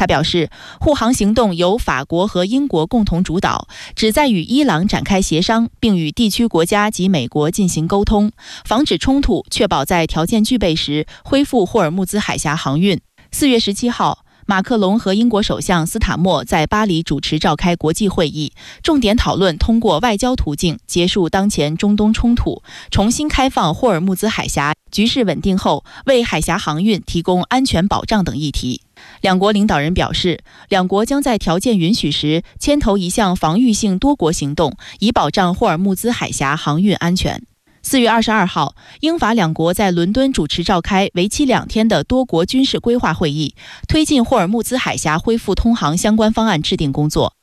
他表示，护航行动由法国和英国共同主导，旨在与伊朗展开协商，并与地区国家及美国进行沟通，防止冲突，确保在条件具备时恢复霍尔木兹海峡航运。4月17号，马克龙和英国首相斯塔默在巴黎主持召开国际会议，重点讨论通过外交途径结束当前中东冲突，重新开放霍尔木兹海峡，局势稳定后为海峡航运提供安全保障等议题。两国领导人表示，两国将在条件允许时牵头一项防御性多国行动，以保障霍尔木兹海峡航运安全。4月22号，英法两国在伦敦主持召开为期2天的多国军事规划会议，推进霍尔木兹海峡恢复通航相关方案制定工作。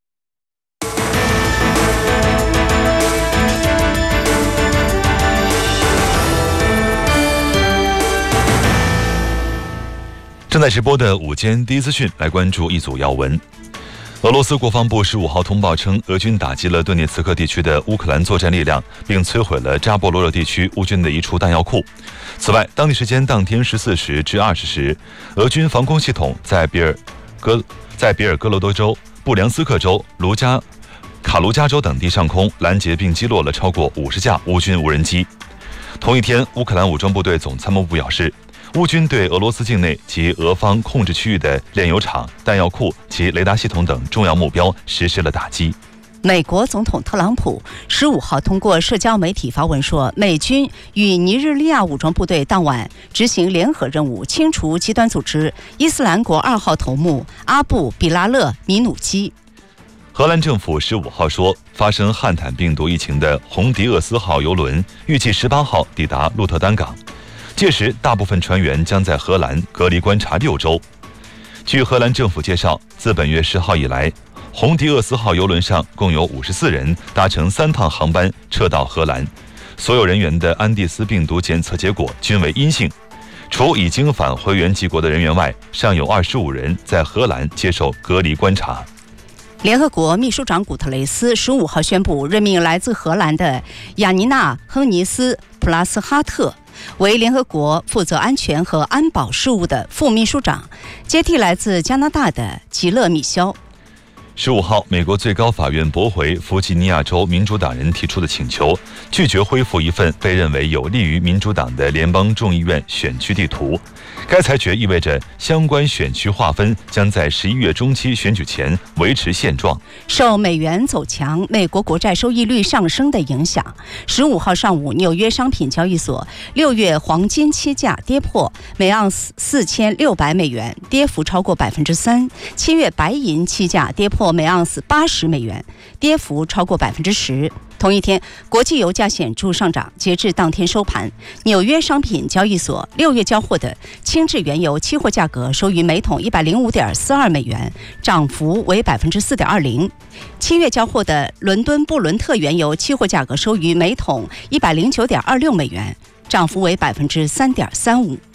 正在直播的午间第一资讯，来关注一组要闻。俄罗斯国防部15号通报称，俄军打击了顿涅茨克地区的乌克兰作战力量，并摧毁了扎波罗热地区乌军的一处弹药库。此外，当地时间当天14时至20时，俄军防空系统在比尔格罗德州、布良斯克州、卡卢加州等地上空拦截并击落了超过50架乌军无人机。同一天，乌克兰武装部队总参谋部表示，乌军对俄罗斯境内及俄方控制区域的炼油厂、弹药库及雷达系统等重要目标实施了打击。 美国总统特朗普15号通过社交媒体发文说，美军与尼日利亚武装部队当晚执行联合任务，清除极端组织伊斯兰国2号头目阿布·比拉勒·米努基。 荷兰政府15号说，发生汉坦病毒疫情的红迪厄斯号邮轮预计18号抵达鹿特丹港，届时大部分船员将在荷兰隔离观察6周。据荷兰政府介绍，自本月10号以来，红迪厄斯号邮轮上共有54人搭乘3趟航班撤到荷兰，所有人员的安第斯病毒检测结果均为阴性。除已经返回原籍国的人员外，尚有25人在荷兰接受隔离观察。 联合国秘书长古特雷斯15号宣布任命来自荷兰的雅尼娜·亨尼斯·普拉斯哈特为联合国负责安全和安保事务的副秘书长，接替来自加拿大的吉勒·米肖。 15号，美国最高法院驳回弗吉尼亚州民主党人提出的请求，拒绝恢复一份被认为有利于民主党的联邦众议院选区地图。该裁决意味着相关选区划分将在11月中期选举前维持现状。 受美元走强、美国国债收益率上升的影响，15号上午，纽约商品交易所6月黄金期价跌破每盎司4600美元，跌幅超过3%；7月白银期价跌破每盎司80美元，跌幅超过10%。同一天，国际油价显著上涨。截至当天收盘，纽约商品交易所6月交货的轻质原油期货价格收于每桶105.42美元，涨幅为4.20%；7月交货的伦敦布伦特原油期货价格收于每桶109.26美元，涨幅为3.35%。